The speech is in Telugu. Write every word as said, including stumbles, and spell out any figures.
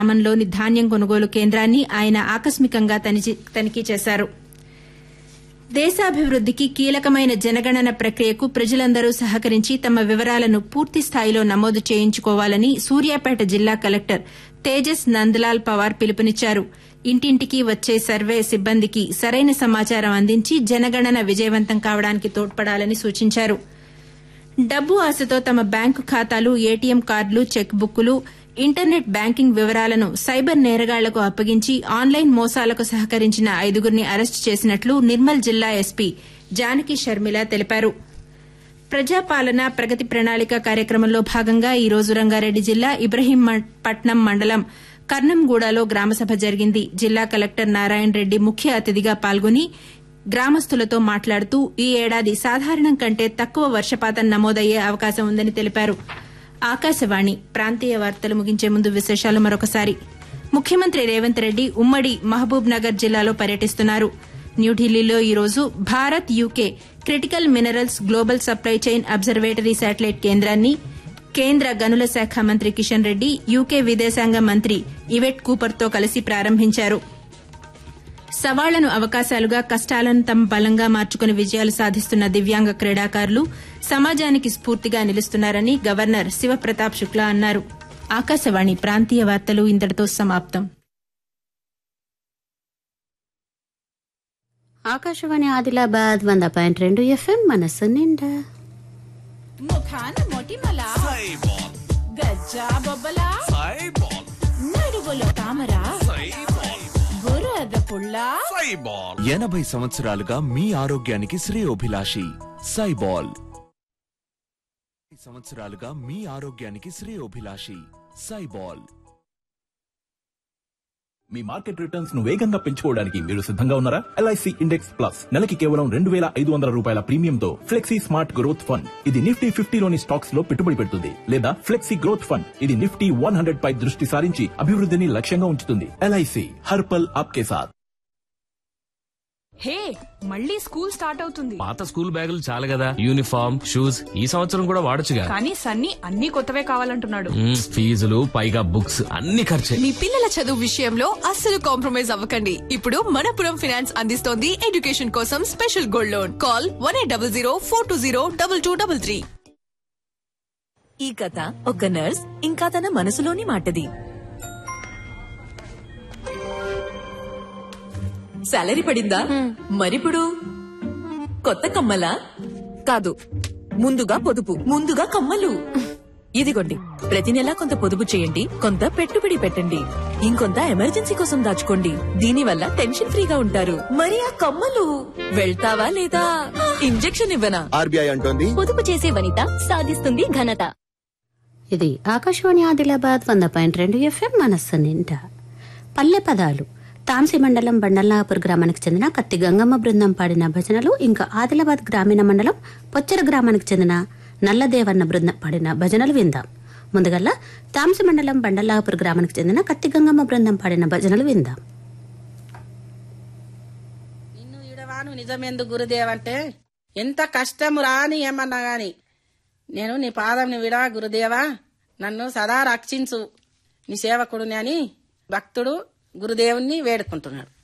గ్రామంలోని ధాన్యం కొనుగోలు కేంద్రాన్ని ఆయన ఆకస్మికంగా తనిఖీ చేశారు. దేశాభివృద్దికి కీలకమైన జనగణన ప్రక్రియకు ప్రజలందరూ సహకరించి తమ వివరాలను పూర్తి స్థాయిలో నమోదు చేయించుకోవాలని సూర్యాపేట జిల్లా కలెక్టర్ తేజస్ నందలాల్ పవార్ పిలుపునిచ్చారు. ఇంటింటికి వచ్చే సర్వే సిబ్బందికి సరైన సమాచారం అందించి జనగణన విజయవంతం కావడానికి తోడ్పడాలని సూచించారు. డబ్బు ఆశతో తమ బ్యాంకు ఖాతాలు, ఏటీఎం కార్డులు, చెక్ బుక్కులు, ఇంటర్నెట్ బ్యాంకింగ్ వివరాలను సైబర్ నేరగాళ్లకు అప్పగించి ఆన్లైన్ మోసాలకు సహకరించిన ఐదుగురిని అరెస్టు చేసినట్లు నిర్మల్ జిల్లా ఎస్పీ జానకి షర్మిల తెలిపారు. ప్రజాపాలన ప్రగతి ప్రణాళిక కార్యక్రమంలో భాగంగా ఈ రోజు రంగారెడ్డి జిల్లా ఇబ్రహీంపట్నం మండలం కర్నంగూడలో గ్రామసభ జరిగింది. జిల్లా కలెక్టర్ నారాయణ రెడ్డి ముఖ్య అతిథిగా పాల్గొని గ్రామస్తులతో మాట్లాడుతూ ఈ ఏడాది సాధారణం కంటే తక్కువ వర్షపాతం నమోదయ్యే అవకాశం ఉందని తెలిపారు. ఆకాశవాణి ప్రాంతీయ వార్తలు ముగించే ముందు విశేషాలు మరొకసారి. ముఖ్యమంత్రి రేవంత్ రెడ్డి ఉమ్మడి మహబూబ్ నగర్ జిల్లాలో పర్యటిస్తున్నారు. న్యూఢిల్లీలో ఈ రోజు Bharat UK critical minerals global supply chain observatory satellite కేంద్రాన్ని కేంద్ర గనుల శాఖ మంత్రి కిషన్ రెడ్డి యూకే విదేశాంగ మంత్రి ఇవెట్ కూపర్తో కలిసి ప్రారంభించారు. సవాళ్లను అవకాశాలుగా, కష్టాలను తమ బలంగా మార్చుకుని విజయాలు సాధిస్తున్న దివ్యాంగ క్రీడాకారులు సమాజానికి స్ఫూర్తిగా నిలుస్తున్నారని గవర్నర్ శివప్రతాప్ శుక్లా అన్నారు. ఆకాశవాణి ప్రాంతీయ వార్తలు ఇంతటితో సమాప్తం. ఆకాశవాణి ఆదిలాబాద్ వంద పాయింట్ రెండు ఎఫ్ఎం మనసు నిండా. ముఖాన మొటిమల గజ్జా బొబ్బల నడుగులో తామర బురద పుల్ల. ఎనభై సంవత్సరాలుగా మీ ఆరోగ్యానికి శ్రేయోభిలాషి సైబాల్. సంవత్సరాలుగా మీ ఆరోగ్యానికి శ్రేయోభిలాషి సైబాల్. మీ మార్కెట్ రిటర్న్స్ ను వేగంగా పెంచుకోవడానికి మీరు సిద్ధంగా ఉన్నారా? ఎల్ఐసి ఇండెక్స్ ప్లస్ నెలకి కేవలం రెండు వేల ఐదు వందల రూపాయల ప్రీమియంతో ఫ్లెక్సీ స్మార్ట్ గ్రోత్ ఫండ్. ఇది నిఫ్టీ ఫిఫ్టీలోని స్టాక్స్ లో పెట్టుబడి పెడుతుంది. లేదా ఫ్లెక్సీ గ్రోత్ ఫండ్, ఇది నిఫ్టీ వన్ హండ్రెడ్ పై దృష్టి సారించి అభివృద్ధిని లక్ష్యంగా ఉంచుతుంది. ఎల్ఐసి హర్పల్ ఆప్కే సాథ్. హే, మళ్ళీ స్కూల్ స్టార్ట్ అవుతుంది. పాత స్కూల్ బ్యాగులు చాలు కదా, యూనిఫామ్, షూస్ ఈ సంవత్సరం కూడా వాడొచ్చుగా. కానీ సన్నీ అన్ని కొత్తవే కావాలంటున్నాడు. ఫీజులు పైగా బుక్స్ అన్ని ఖర్చే. మీ పిల్లల చదువు విషయంలో అస్సలు కాంప్రమైజ్ అవ్వకండి. ఇప్పుడు మనపురం ఫైనాన్స్ అందిస్తోంది ఎడ్యుకేషన్ కోసం special gold loan. Call one eight double zero four two zero double two double three. ఈ కథ ఒక నర్స్ ఇంకా తన మనసులోని మాటది. సాలరీ పడిందా? మరిప్పుడు కొత్త కమ్మలా? కాదు, ముందుగా పొదుపు, ముందుగా కమ్మలు. ఇదిగోండి, ప్రతి నెలా కొంత పొదుపు చేయండి, కొంత పెట్టుబడి పెట్టండి, ఇంకొంత ఎమర్జెన్సీ కోసం దాచుకోండి. దీనివల్ల టెన్షన్ ఫ్రీగా ఉంటారు. మరి ఆ కమ్మలు వెళ్తావా లేదా? ఇంజెక్షన్ ఇవ్వనా? ఆర్బీఐ అంటోంది పొదుపు చేసే వనిత సాధిస్తుంది ఘనత. ఇది ఆకాశవాణి ఆదిలాబాద్ వంద పాయింట్ రెండు ఎఫ్ఎం మనస్సు నిండా. పల్లె పదాలు తాంసి మండలం బండల్నాపూర్ గ్రామానికి చెందిన కత్తి గంగమ్మ బృందం పాడిన భజనలు, ఇంకా ఆదిలాబాద్ గ్రామీణ మండలం పొచ్చెర గ్రామానికి చెందిన నల్లదేవన్న బృందం పాడిన భజనలు విందాం. ముందుగల్లా తాంసి మండలం బండల్లాపూర్ గ్రామానికి చెందిన కత్తి గంగమ్మ బృందం పాడిన భజనలు విందాం. నిన్ను ఇడవాను నిజమెందు గురుదేవంటే ఎంత కష్టము రాని ఏమన్నా గాని నేను నీ పాదంని విడా గురుదేవా, నన్ను సదా రక్షించు, నీ సేవకుడుని అని భక్తుడు గురుదేవుణ్ణి వేడుకుంటున్నాడు.